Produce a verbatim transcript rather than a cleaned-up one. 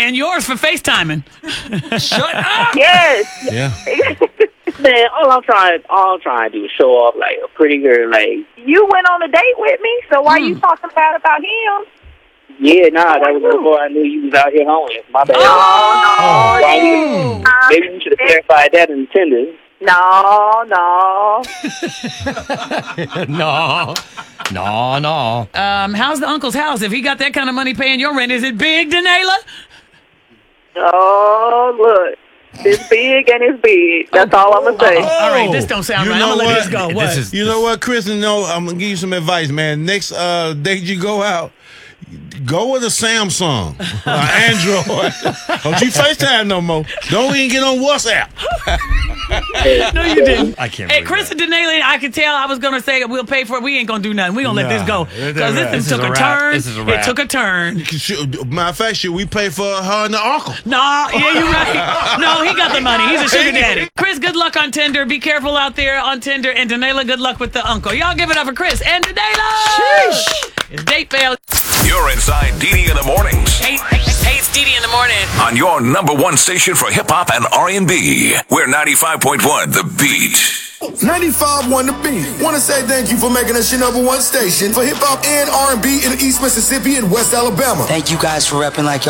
And yours for FaceTiming. Shut up. Yes. Yeah. Man, all I'm trying, all I'm trying to do is show off like a pretty girl. Like, You went on a date with me, so why you talking bad about him? yeah, nah, that was before I knew you was out here homeless. My bad. Oh, Why no. you- Maybe you should have clarified that in Tinder. No, no. No. No, no. Um, how's the uncle's house? If he got that kind of money paying your rent, is it big, Danela? Oh, look. It's big and it's big. That's all I'm going to say. Oh, all right, this don't sound You right. know I'm going to let what? this go. What? This is- You know what, Chris? And no, I'm gonna give you some advice, man. Next uh, date you go out, go with a Samsung, or Android. Don't you FaceTime no more. Don't even get on WhatsApp. No, you didn't. I can't Hey, believe Chris and Denali, I could tell I was going to say we'll pay for it. We ain't going to do nothing. We going to let this go. Nah, Because that's this, right. thing This is took a a, wrap. turn. This is a It wrap. took a turn. Should- Matter of fact, should we pay for her and the uncle? Nah, yeah, you're right. No, he got the money. He's a sugar daddy. Chris, good luck on Tinder. Be careful out there on Tinder. And Denala, good luck with the uncle. Y'all give it up for Chris and Denala. It's date fail. You're inside Dee Dee in the mornings Hey, hey, it's Dee Dee in the morning. on your number one station for hip hop and R and B. We're ninety-five point one The Beat. ninety-five one The Beat. Want to say thank you for making us your number one station for hip hop and R and B in East Mississippi and West Alabama. Thank you guys for repping like y'all.